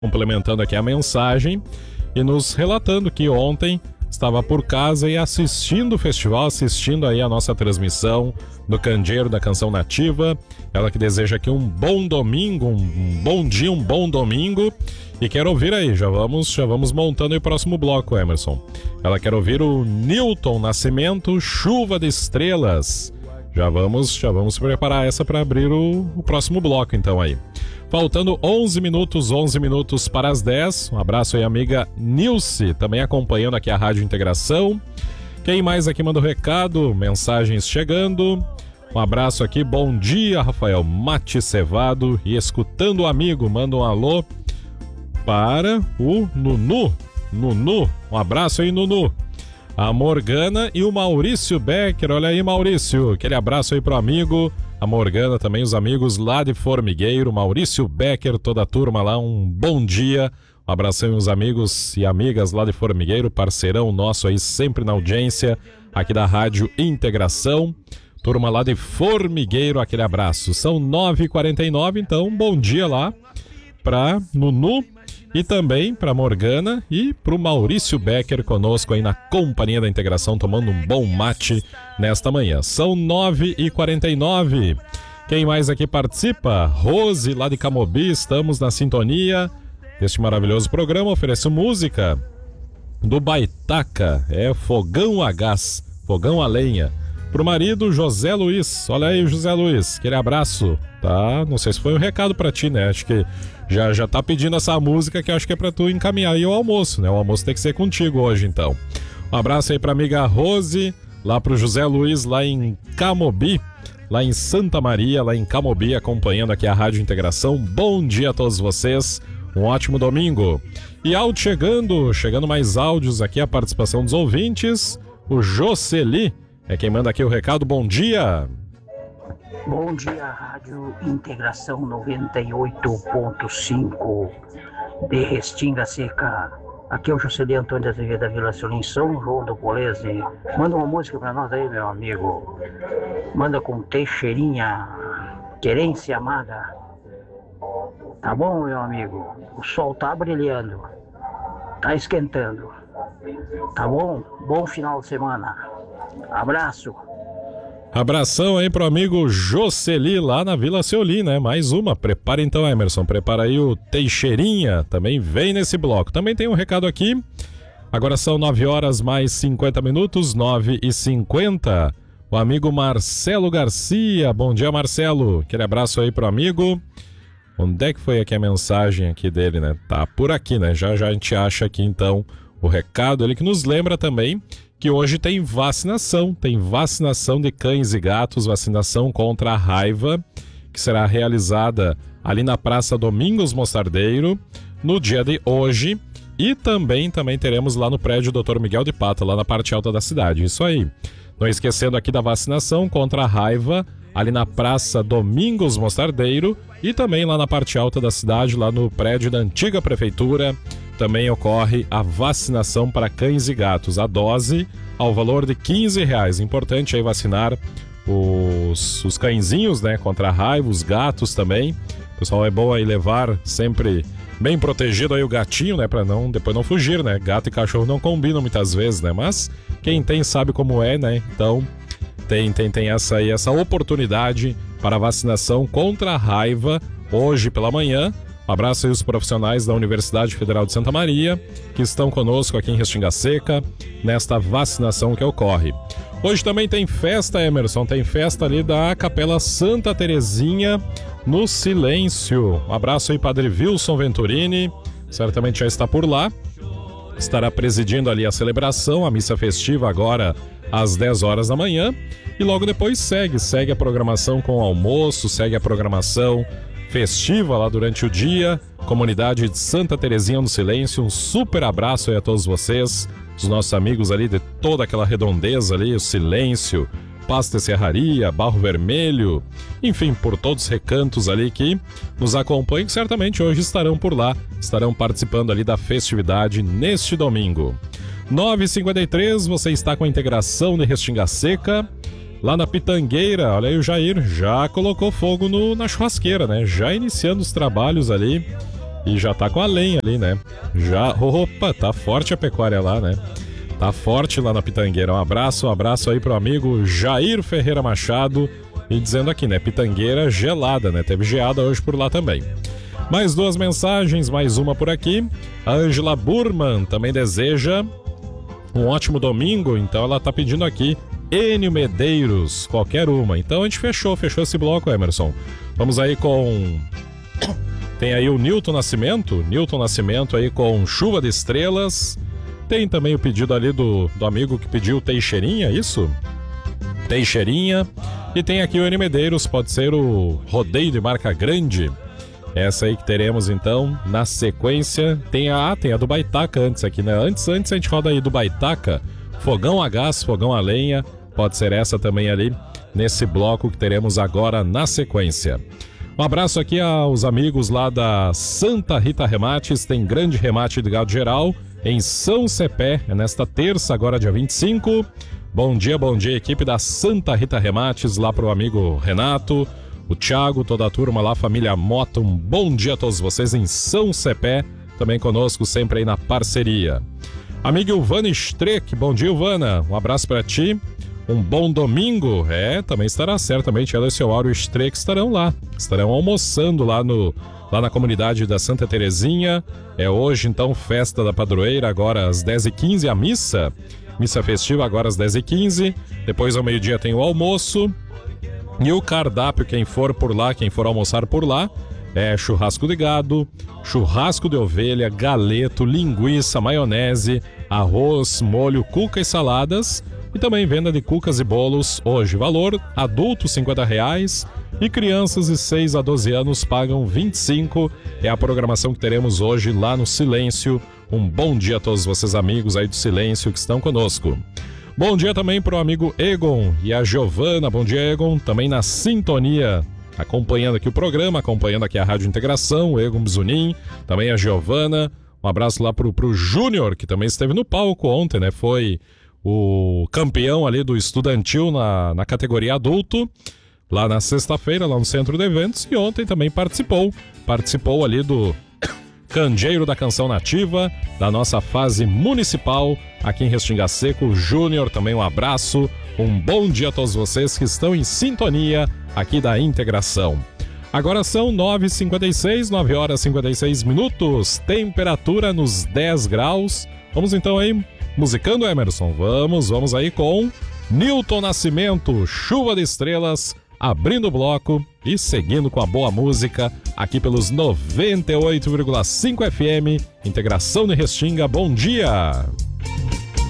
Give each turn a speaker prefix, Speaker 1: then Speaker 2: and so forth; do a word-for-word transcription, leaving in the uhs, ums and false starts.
Speaker 1: complementando aqui a mensagem e nos relatando que ontem estava por casa e assistindo o festival, assistindo aí a nossa transmissão do Candeeiro da Canção Nativa. Ela que deseja aqui um bom domingo, um bom dia, um bom domingo. E quer ouvir aí, já vamos, já vamos montando aí o próximo bloco, Emerson. Ela quer ouvir o Newton Nascimento, Chuva de Estrelas. Já vamos, já vamos preparar essa para abrir o, o próximo bloco então aí. Faltando onze minutos, onze minutos para as dez. Um abraço aí, amiga Nilce, também acompanhando aqui a Rádio Integração. Quem mais aqui manda o recado? Mensagens chegando. Um abraço aqui, bom dia, Rafael Mate Cevado. E escutando o amigo, manda um alô para o Nunu. Nunu, um abraço aí, Nunu. A Morgana e o Maurício Becker. Olha aí, Maurício, aquele abraço aí pro amigo. A Morgana também, os amigos lá de Formigueiro, Maurício Becker, toda a turma lá, um bom dia. Um abração aí, os amigos e amigas lá de Formigueiro, parceirão nosso aí, sempre na audiência, aqui da Rádio Integração. Turma lá de Formigueiro, aquele abraço. São nove e quarenta e nove, então, bom dia lá pra Nunu e também pra Morgana e pro Maurício Becker conosco aí na Companhia da Integração, tomando um bom mate nesta manhã. São nove e quarenta e nove. Quem mais aqui participa? Rose, lá de Camobi, estamos na sintonia deste maravilhoso programa. Ofereço música do Baitaca, é Fogão a Gás, Fogão a Lenha. Pro marido José Luiz, olha aí, José Luiz, aquele abraço, tá? Não sei se foi um recado pra ti, né? Acho que já, já tá pedindo essa música que eu acho que é pra tu encaminhar aí o almoço, né? O almoço tem que ser contigo hoje, então. Um abraço aí pra amiga Rose, lá pro José Luiz, lá em Camobi, lá em Santa Maria, lá em Camobi, acompanhando aqui a Rádio Integração. Bom dia a todos vocês, um ótimo domingo. E áudio chegando, chegando mais áudios aqui, a participação dos ouvintes, o Jocely é quem manda aqui o recado. Bom dia.
Speaker 2: Bom dia, Rádio Integração noventa e oito ponto cinco de Restinga Seca. Aqui é o Jocely Antônio de Azevedo da Vila Solim, São João do Polese. Manda uma música pra nós aí, meu amigo. Manda com Teixeirinha, Querência Amada. Tá bom, meu amigo? O sol tá brilhando, tá esquentando. Tá bom? Bom final de semana. Abraço.
Speaker 1: Abração aí pro amigo Jocely lá na Vila Seolim, né? Mais uma. Prepara então, Emerson. Prepara aí o Teixeirinha. Também vem nesse bloco. Também tem um recado aqui. Agora são nove horas mais cinquenta minutos. nove e cinquenta. O amigo Marcelo Garcia. Bom dia, Marcelo. Aquele abraço aí pro amigo. Onde é que foi aqui a mensagem aqui dele, né? Tá por aqui, né? Já já a gente acha aqui então o recado. Ele que nos lembra também que hoje tem vacinação, tem vacinação de cães e gatos, vacinação contra a raiva, que será realizada ali na Praça Domingos Mostardeiro, no dia de hoje, e também, também teremos lá no prédio doutor Miguel de Pata, lá na parte alta da cidade, isso aí. Não esquecendo aqui da vacinação contra a raiva, ali na Praça Domingos Mostardeiro, e também lá na parte alta da cidade, lá no prédio da antiga prefeitura, também ocorre a vacinação para cães e gatos. A dose ao valor de quinze reais. Importante aí vacinar os, os cãezinhos, né, contra a raiva, os gatos também. Pessoal, é bom aí levar sempre bem protegido aí o gatinho, né, para não, depois não fugir, né. Gato e cachorro não combinam muitas vezes, né, mas quem tem sabe como é, né. Então tem, tem, tem essa aí, essa oportunidade para vacinação contra a raiva hoje pela manhã. Um abraço aí aos profissionais da Universidade Federal de Santa Maria, que estão conosco aqui em Restinga Seca, nesta vacinação que ocorre. Hoje também tem festa, Emerson, tem festa ali da Capela Santa Terezinha, no Silêncio. Um abraço aí, Padre Wilson Venturini, certamente já está por lá. Estará presidindo ali a celebração, a missa festiva agora às dez horas da manhã. E logo depois segue, segue a programação com o almoço, segue a programação festiva lá durante o dia. Comunidade de Santa Terezinha no Silêncio, um super abraço aí a todos vocês, os nossos amigos ali de toda aquela redondeza ali, o Silêncio, Pasto de Serraria, Barro Vermelho, enfim, por todos os recantos ali que nos acompanham, que certamente hoje estarão por lá, estarão participando ali da festividade neste domingo. nove e cinquenta e três, você está com a Integração de Restinga Seca. Lá na Pitangueira, olha aí, o Jair já colocou fogo no, na churrasqueira, né? Já iniciando os trabalhos ali E já tá com a lenha ali, né? Já, opa, tá forte a pecuária lá, né? Tá forte lá na Pitangueira. Um abraço, um abraço aí pro amigo Jair Ferreira Machado. E dizendo aqui, né? Pitangueira gelada, né? Teve geada hoje por lá também. Mais duas mensagens, mais uma por aqui. A Ângela Burman também deseja um ótimo domingo. Então ela tá pedindo aqui Enio Medeiros, qualquer uma. Então a gente fechou, fechou esse bloco, Emerson. Vamos aí com... Tem aí o Nilton Nascimento. Nilton Nascimento aí com Chuva de Estrelas. Tem também o pedido ali do, do amigo que pediu Teixeirinha, isso? Teixeirinha. E tem aqui o Enio Medeiros, pode ser o Rodeio de Marca Grande. Essa aí que teremos então na sequência. Tem a, ah, tem a do Baitaca antes aqui, né? Antes, antes a gente roda aí do Baitaca. Fogão a gás, fogão a lenha. Pode ser essa também ali nesse bloco que teremos agora na sequência. Um abraço aqui aos amigos lá da Santa Rita Remates. Tem grande remate de gado geral em São Cepé, é nesta terça, agora dia vinte e cinco. Bom dia, bom dia, equipe da Santa Rita Remates, lá pro amigo Renato, o Thiago, toda a turma lá, família Mota, um bom dia a todos vocês em São Cepé, também conosco sempre aí na parceria. Amigo Ilvana Streck, bom dia, Ilvana, um abraço pra ti, um bom domingo, é, também estará certamente ela e o seu Áureo Streck estarão lá, estarão almoçando lá no... lá na comunidade da Santa Terezinha. É hoje, então, festa da padroeira, agora às dez e quinze, a missa. Missa festiva agora às dez e quinze. Depois, ao meio-dia, tem o almoço. E o cardápio, quem for por lá, quem for almoçar por lá, é churrasco de gado, churrasco de ovelha, galeto, linguiça, maionese, arroz, molho, cuca e saladas. E também venda de cucas e bolos hoje. Valor, adulto cinquenta reais e crianças de seis a doze anos pagam vinte e cinco. É a programação que teremos hoje lá no Silêncio. Um bom dia a todos vocês amigos aí do Silêncio que estão conosco. Bom dia também para o amigo Egon e a Giovana. Bom dia, Egon. Também na sintonia, acompanhando aqui o programa, acompanhando aqui a Rádio Integração, o Egon Bizunin, também a Giovana. Um abraço lá pro, pro Júnior, que também esteve no palco ontem, né? Foi o campeão ali do estudantil na, na categoria adulto, lá na sexta-feira, lá no Centro de Eventos, e ontem também participou, participou ali do Candeeiro da Canção Nativa, da nossa fase municipal aqui em Restinga Seco. Júnior, também um abraço, um bom dia a todos vocês que estão em sintonia aqui da Integração. Agora são nove e cinquenta e seis, nove horas e cinquenta e seis minutos, temperatura nos dez graus. Vamos então aí musicando, Emerson. Vamos, vamos aí com Nilton Nascimento, Chuva de Estrelas, abrindo o bloco e seguindo com a boa música aqui pelos noventa e oito vírgula cinco F M, Integração de Restinga. Bom dia!